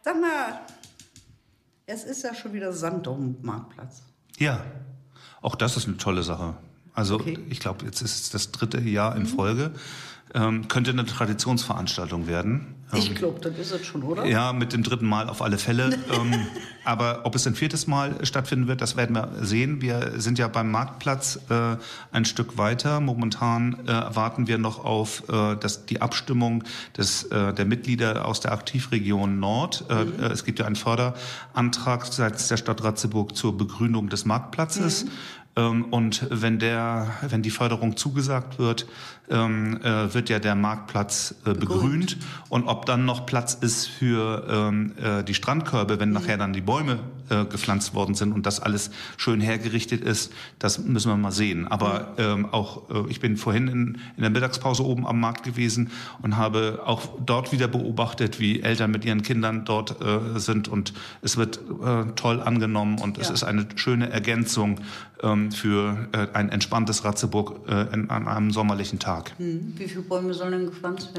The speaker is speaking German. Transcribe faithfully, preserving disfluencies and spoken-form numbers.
Sag mal, es ist ja schon wieder Sand auf dem Marktplatz. Ja, auch das ist eine tolle Sache. Also Okay. ich glaube, jetzt ist es das dritte Jahr in Folge. Ähm, könnte eine Traditionsveranstaltung werden. Ich Ähm, glaube, das ist es schon, oder? Ja, mit dem dritten Mal auf alle Fälle. ähm, aber ob es ein viertes Mal stattfinden wird, das werden wir sehen. Wir sind ja beim Marktplatz äh, ein Stück weiter. Momentan äh, warten wir noch auf äh, das, die Abstimmung des, äh, der Mitglieder aus der Aktivregion Nord. Äh, mhm. Es gibt ja einen Förderantrag seitens der Stadt Ratzeburg zur Begrünung des Marktplatzes. Mhm. Und wenn der, wenn die Förderung zugesagt wird, ähm, äh, wird ja der Marktplatz äh, begrünt. Und ob dann noch Platz ist für ähm, äh, die Strandkörbe, wenn mhm. nachher dann die Bäume äh, gepflanzt worden sind und das alles schön hergerichtet ist, das müssen wir mal sehen. Aber ähm, auch äh, ich bin vorhin in, in der Mittagspause oben am Markt gewesen und habe auch dort wieder beobachtet, wie Eltern mit ihren Kindern dort äh, sind. Und es wird äh, toll angenommen und ja. es ist eine schöne Ergänzung ähm, für äh, ein entspanntes Ratzeburg äh, in, an einem sommerlichen Tag. Hm. Wie viele Bäume sollen denn gepflanzt werden?